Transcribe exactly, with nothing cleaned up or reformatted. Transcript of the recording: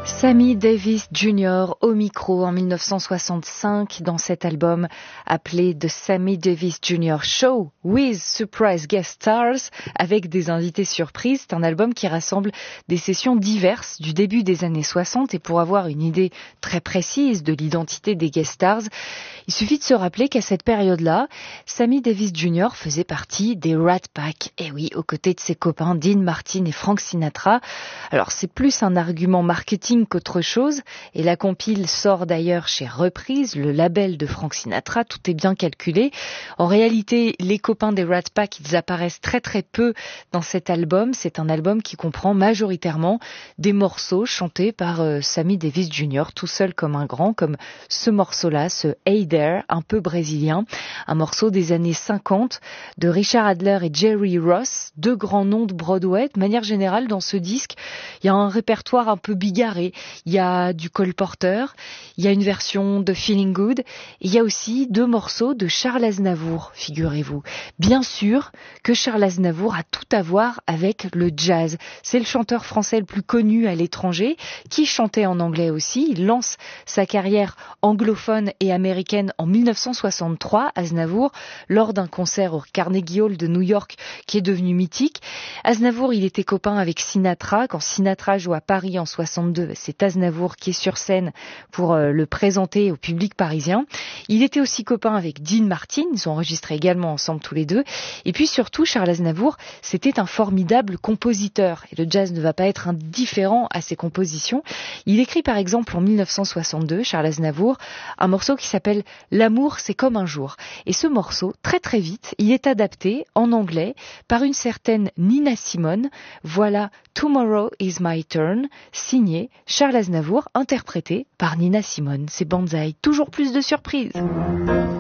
Sammy Davis junior au micro en mille neuf cent soixante-cinq dans cet album appelé The Sammy Davis junior Show with Surprise Guest Stars avec des invités surprises. C'est un album qui rassemble des sessions diverses du début des années soixante et pour avoir une idée très précise de l'identité des guest stars, il suffit de se rappeler qu'à cette période-là, Sammy Davis junior faisait partie des Rat Pack. Et oui, aux côtés de ses copains Dean Martin et Frank Sinatra. Alors c'est plus un argument marketing qu'autre chose, et la compile sort d'ailleurs chez Reprise, le label de Frank Sinatra, tout est bien calculé. En réalité, les copains des Rat Pack, ils apparaissent très très peu dans cet album. C'est un album qui comprend majoritairement des morceaux chantés par euh, Sammy Davis junior, tout seul comme un grand, comme ce morceau-là, ce Hey There, un peu brésilien, un morceau des années cinquante de Richard Adler et Jerry Ross, deux grands noms de Broadway. De manière générale, dans ce disque, il y a un répertoire un peu bigarré. Il y a du Cole Porter, il y a une version de Feeling Good, et il y a aussi deux morceaux de Charles Aznavour, figurez-vous. Bien sûr que Charles Aznavour a tout à voir avec le jazz. C'est le chanteur français le plus connu à l'étranger, qui chantait en anglais aussi. Il lance sa carrière anglophone et américaine en mille neuf cent soixante-trois, Aznavour, lors d'un concert au Carnegie Hall de New York, qui est devenu mythique. Aznavour, il était copain avec Sinatra. Quand Sinatra joue à Paris en soixante-deux, c'est Aznavour qui est sur scène pour euh, le présenter au public parisien. Il était aussi copain avec Dean Martin, ils ont enregistré également ensemble tous les deux. Et puis surtout, Charles Aznavour, c'était un formidable compositeur. Et le jazz ne va pas être indifférent à ses compositions. Il écrit par exemple en mille neuf cent soixante-deux, Charles Aznavour, un morceau qui s'appelle « L'amour, c'est comme un jour ». Et ce morceau, très très vite, il est adapté en anglais par une certaine Nina Simone. Voilà « Tomorrow is my turn », signé Charles Aznavour, interprété par Nina Simone. C'est Banzai, toujours plus de surprises.